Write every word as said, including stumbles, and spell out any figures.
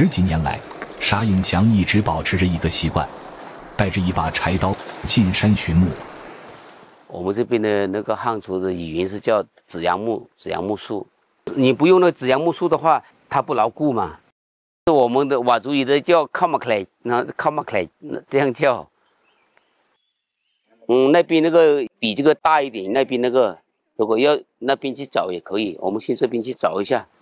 十几年来，沙应强一直保持着一个习惯，带着一把柴刀进山寻木。 我们这边的那个汉族的语言是叫紫杨木，紫杨木树。你不用那紫杨木树的话，它不牢固嘛。我们的佤族语的叫靠马克莱，那靠马克莱这样叫。嗯，那边那个比这个大一点，那边那个如果要那边去找也可以，我们先这边去找一下。